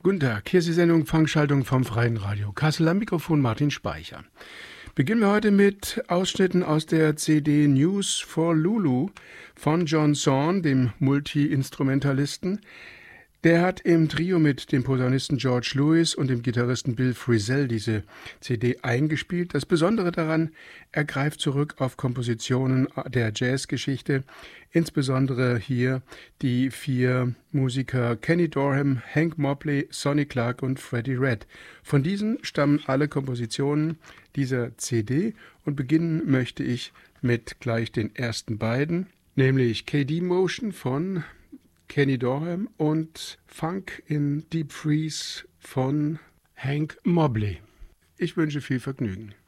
Guten Tag, hier ist die Sendung Fangschaltung vom Freien Radio Kassel, am Mikrofon Martin Speicher. Beginnen wir heute mit Ausschnitten aus der CD News for Lulu von John Zorn, dem Multi-Instrumentalisten. Der hat im Trio mit dem Posaunisten George Lewis und dem Gitarristen Bill Frisell diese CD eingespielt. Das Besondere daran, er greift zurück auf Kompositionen der Jazzgeschichte, insbesondere hier die 4 Musiker Kenny Dorham, Hank Mobley, Sonny Clark und Freddie Redd. Von diesen stammen alle Kompositionen dieser CD und beginnen möchte ich mit gleich den ersten beiden, nämlich KD Motion von Kenny Dorham und Funk in Deep Freeze von Hank Mobley. Ich wünsche viel Vergnügen.